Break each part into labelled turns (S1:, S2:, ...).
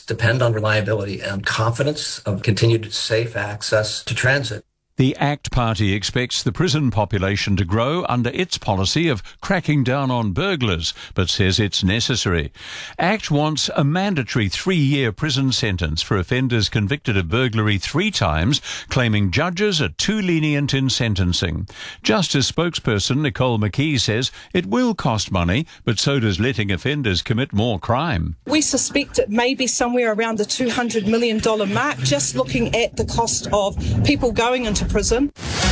S1: depend on reliability and confidence of continued safe access to transit.
S2: The ACT Party expects the prison population to grow under its policy of cracking down on burglars, but says it's necessary. ACT wants a mandatory 3-year prison sentence for offenders convicted of burglary 3 times, claiming judges are too lenient in sentencing. Justice spokesperson Nicole McKee says it will cost money, but so does letting offenders commit more crime.
S3: We suspect it may be somewhere around the $200 million mark, just looking at the cost of people going into prison.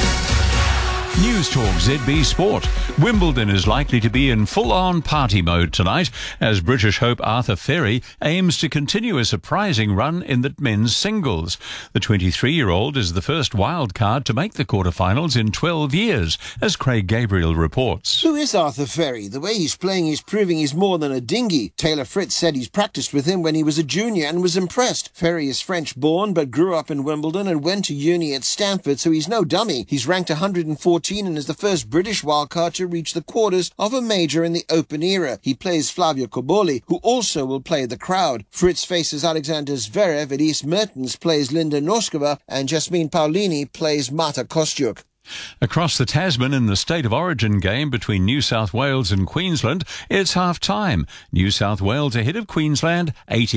S2: News Talk ZB Sport. Wimbledon is likely to be in full-on party mode tonight as British hope Arthur Ferry aims to continue a surprising run in the men's singles. The 23-year-old is the first wild card to make the quarterfinals in 12 years, as Craig Gabriel reports.
S4: Who is Arthur Ferry? The way he's playing is proving he's more than a dinghy. Taylor Fritz said he's practiced with him when he was a junior and was impressed. Ferry is French-born but grew up in Wimbledon and went to uni at Stanford, so he's no dummy. He's ranked 114 and is the first British wildcard to reach the quarters of a major in the Open era. He plays Flavio Cobolli, who also will play the crowd. Fritz faces Alexander Zverev, Elise Mertens plays Linda Noskova, and Jasmine Paolini plays Marta Kostyuk.
S2: Across the Tasman in the State of Origin game between New South Wales and Queensland, it's half-time. New South Wales ahead of Queensland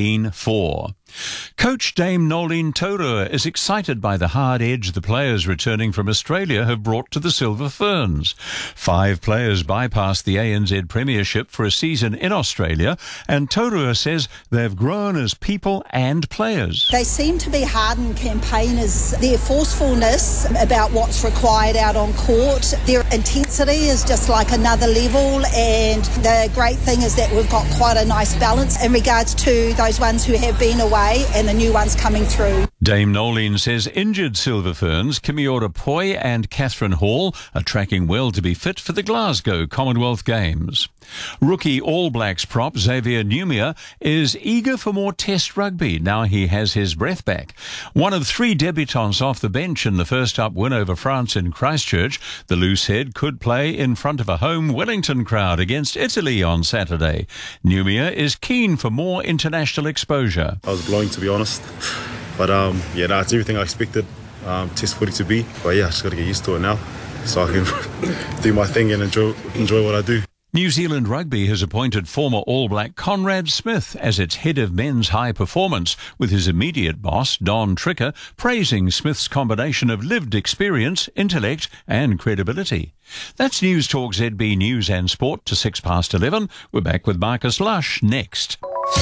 S2: 18-4. Coach Dame Nolene Taurua is excited by the hard edge the players returning from Australia have brought to the Silver Ferns. 5 players bypassed the ANZ Premiership for a season in Australia, and Taurua says they've grown as people and players.
S5: They seem to be hardened campaigners. Their forcefulness about what's required out on court, their intensity is just like another level, and the great thing is that we've got quite a nice balance in regards to those ones who have been away and the new ones coming through.
S2: Dame Nolene says injured Silver Ferns Kimiora Poi and Catherine Hall are tracking well to be fit for the Glasgow Commonwealth Games. Rookie All Blacks prop Xavier Numia is eager for more Test rugby now he has his breath back. One of 3 debutants off the bench in the first-up win over France in Christchurch, the loosehead could play in front of a home Wellington crowd against Italy on Saturday. Numia is keen for more international exposure.
S6: I was blowing, to be honest. But it's everything I expected Test footy to be. But yeah, I just got to get used to it now so I can do my thing and enjoy what I do.
S2: New Zealand Rugby has appointed former All Black Conrad Smith as its head of men's high performance, with his immediate boss, Don Tricker, praising Smith's combination of lived experience, intellect and credibility. That's News Talk ZB News and Sport to 11:06. We're back with Marcus Lush next.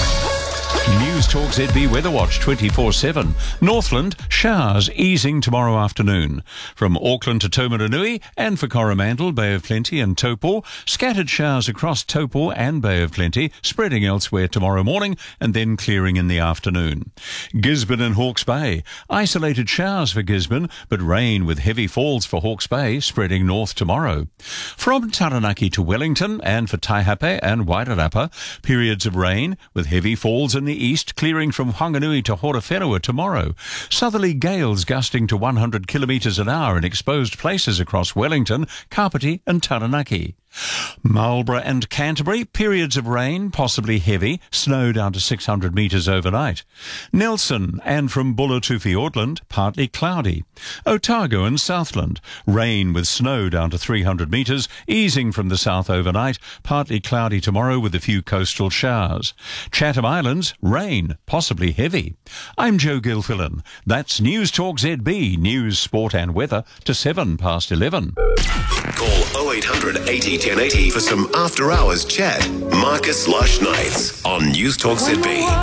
S2: News Talk ZB Weather Watch 24/7. Northland, showers easing tomorrow afternoon. From Auckland to Taumarunui and for Coromandel, Bay of Plenty and Taupo, scattered showers across Taupo and Bay of Plenty, spreading elsewhere tomorrow morning and then clearing in the afternoon. Gisborne and Hawke's Bay, isolated showers for Gisborne, but rain with heavy falls for Hawke's Bay, spreading north tomorrow. From Taranaki to Wellington and for Taihape and Wairarapa, periods of rain with heavy falls in the east, clearing from Whanganui to Horowhenua tomorrow. Southerly gales gusting to 100 kilometres an hour in exposed places across Wellington, Kapiti and Taranaki. Marlborough and Canterbury, periods of rain, possibly heavy, snow down to 600 metres overnight. Nelson and from Buller to Fiordland, partly cloudy. Otago and Southland, rain with snow down to 300 metres, easing from the south overnight, partly cloudy tomorrow with a few coastal showers. Chatham Islands, rain, possibly heavy. I'm Joe Gilfillan. That's News Talk ZB, news, sport and weather to 11:11.
S7: Call 0800 80 1080 for some after-hours chat. Marcus Lush Nights on News Talk ZB.